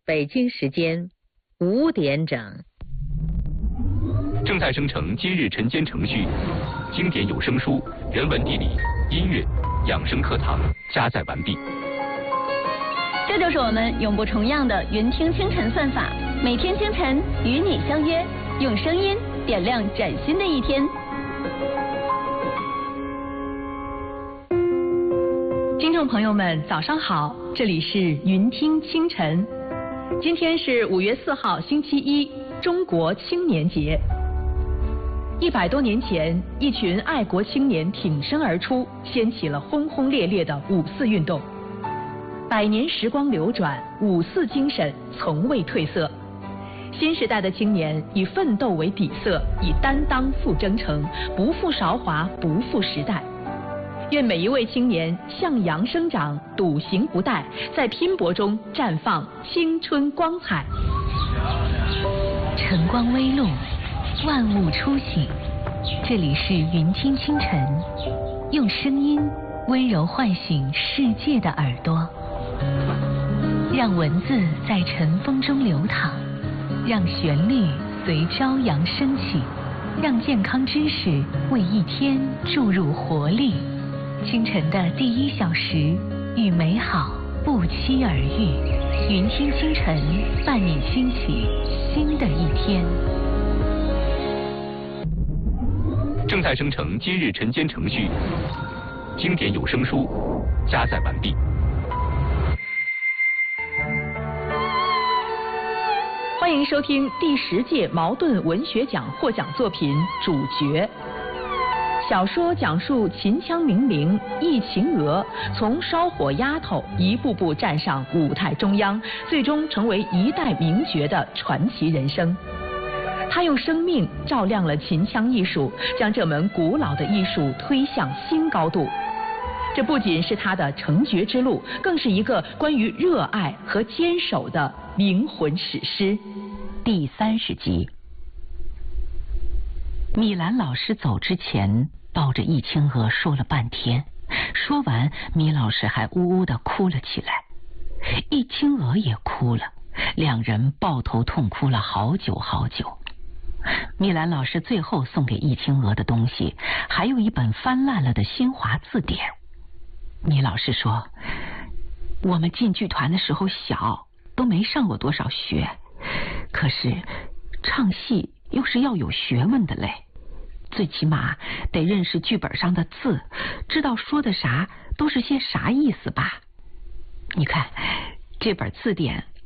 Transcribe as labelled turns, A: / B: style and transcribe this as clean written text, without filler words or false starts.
A: 北京时间5点整。
B: 正在生成今日晨间程序，经典有声书、人文地理、音乐、养生课堂加载完毕。
C: 这就是我们永不重样的云听清晨算法，每天清晨与你相约，用声音点亮崭新的一天。
D: 听众朋友们，早上好，这里是云听清晨。今天是5月4号，星期一，中国青年节。100多年前，一群爱国青年挺身而出，掀起了轰轰烈烈的5·4运动。100年时光流转，5·4精神从未褪色。新时代的青年以奋斗为底色，以担当赴征程，不负韶华，不负时代。愿每一位青年向阳生长，笃行不怠，在拼搏中绽放青春光彩。
E: 晨光微露，万物初醒，这里是云听清晨，用声音温柔唤醒世界的耳朵，让文字在晨风中流淌，让旋律随朝阳升起，让健康知识为一天注入活力。清晨的第1小时，与美好不期而遇。云听清晨，伴你兴起新的一天。
B: 正在生成今日晨间程序，经典有声书加载完毕。
D: 欢迎收听第10届茅盾文学奖获奖作品《主角》。小说讲述秦腔名伶易秦娥从烧火丫头一步步站上舞台中央，最终成为一代名角的传奇人生。他用生命照亮了秦腔艺术，将这门古老的艺术推向新高度。这不仅是他的成角之路，更是一个关于热爱和坚守的灵魂史诗。
E: 第30集。米兰老师走之前，抱着易清娥说了半天，说完，米老师还呜呜地哭了起来，易清娥也哭了，两人抱头痛哭了好久好久。米兰老师最后送给易清娥的东西，还有一本翻烂了的新华字典。米老师说，我们进剧团的时候小，都没上过多少学，可是唱戏又是要有学问的嘞，最起码得认识剧本上的字，知道说的啥都是些啥意思吧。你看这本字典